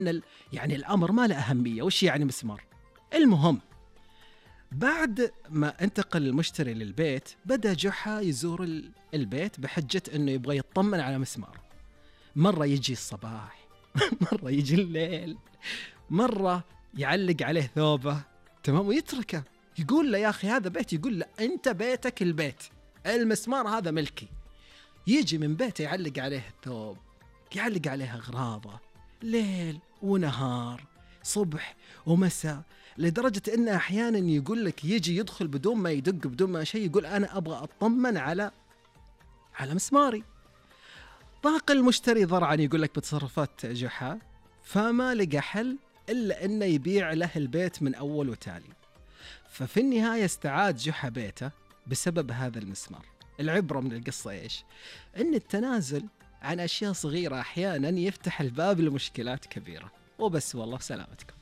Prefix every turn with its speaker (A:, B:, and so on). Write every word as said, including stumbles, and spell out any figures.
A: ال- يعني الأمر ما له أهمية، وش يعني مسمار؟ المهم بعد ما انتقل المشتري للبيت بدأ جحا يزور ال- البيت بحجة أنه يبغى يطمن على مسماره. مرة يجي الصباح مرة يجي الليل، مرة يعلق عليه ثوبه، تمام، ويتركه. يقول له يا أخي هذا بيت، يقول له أنت بيتك البيت، المسمار هذا ملكي. يجي من بيته يعلق عليه الثوب، يعلق عليه أغراضه، ليل ونهار، صبح ومساء، لدرجة إنه أحيانا يقول لك يجي يدخل بدون ما يدق بدون ما شيء، يقول أنا أبغى أطمن على على مسماري. ضاق المشتري ضرعا، يقول لك بتصرفات جحا، فما لقى حل إلا إنه يبيع له البيت من أول وتالي. ففي النهاية استعاد جحا بيته بسبب هذا المسمار. العبرة من القصة إيش؟ إن التنازل عن أشياء صغيرة أحيانا يفتح الباب لمشكلات كبيرة. وبس، والله سلامتكم.